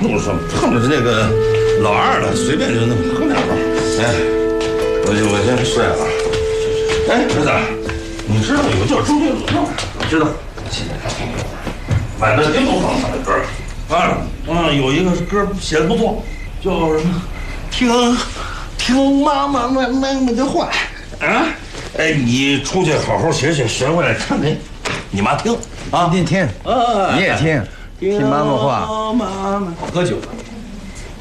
路上碰着这个老二了，随便就那么喝两口。哎，我先睡了。哎，儿子，你知道有个叫周杰伦的吗？知道。满大街都放他的歌有一个歌写的不错，叫什么？听妈妈的话啊！哎，你出去好好学学，学回来唱给你妈听啊！ 听，你也听妈妈话。 妈妈，喝酒了。